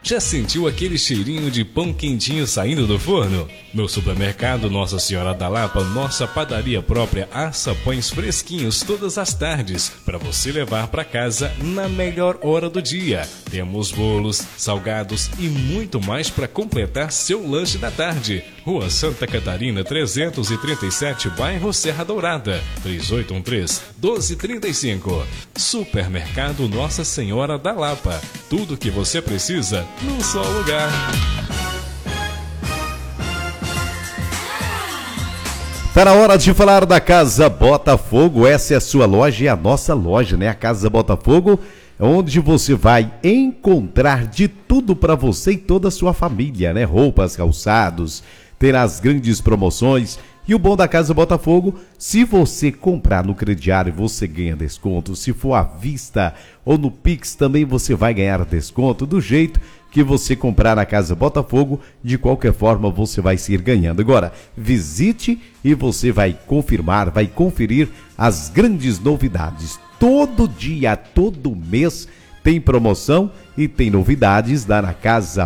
Já sentiu aquele cheirinho de pão quentinho saindo do forno? No supermercado Nossa Senhora da Lapa, nossa padaria própria assa pães fresquinhos todas as tardes para você levar para casa na melhor hora do dia. Temos bolos, salgados e muito mais para completar seu lanche da tarde. Rua Santa Catarina 337, bairro Serra Dourada, 3813-1235. Supermercado Nossa Senhora da Lapa. Tudo que você precisa num só lugar. Tá na hora de falar da Casa Botafogo. Essa é a sua loja, é a nossa loja, né? A Casa Botafogo é onde você vai encontrar de tudo para você e toda a sua família, né? Roupas, calçados, terá as grandes promoções. E o bom da Casa Botafogo, se você comprar no crediário, você ganha desconto. Se for à vista ou no Pix, também você vai ganhar desconto. Do jeito que você comprar na Casa Botafogo, de qualquer forma você vai seguir ganhando. Agora, visite e você vai confirmar, vai conferir as grandes novidades. Todo dia, todo mês tem promoção e tem novidades lá na Casa